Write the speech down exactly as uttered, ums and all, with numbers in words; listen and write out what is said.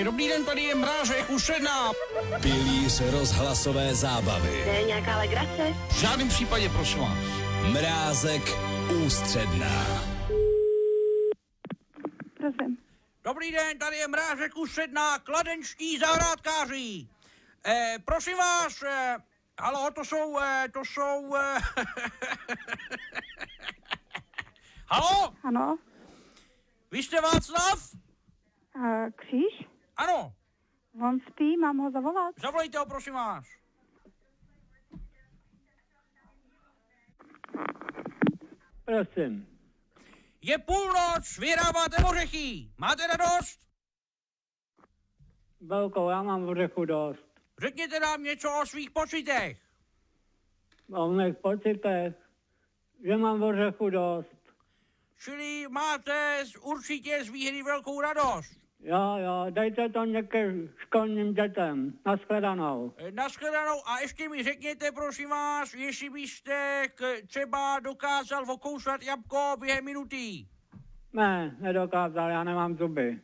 Dobrý den, tady je Mrážek, Ústředná. Pilíř rozhlasové zábavy. To je nějaká legrace? V žádném případě, prosím vás. Mrázek, Ústředná. Prosím. Dobrý den, tady je Mrážek, Ústředná, kladenští zahrádkáři. Eh, prosím vás, eh, halo, to jsou, eh, to jsou... Eh, halo, Ano. vy jste Václav? Uh, kříž? Ano, On spí, mám ho zavolat? zavolejte ho, prosím vás. Prosím. Je půlnoc, vyhráváte ořechy. Máte radost? Velkou, já mám ořechu dost. Řekněte nám něco o svých pocitech. O mých pocitech, že mám ořechu dost. Čili máte z- určitě z výhry velkou radost. Jo, jo, dejte to někým školním dětem. Naschledanou. Eh, Naschledanou a ještě mi řekněte, prosím vás, jestli byste k, třeba dokázal okousat jabko během minuty. Ne, nedokázal, já nemám zuby.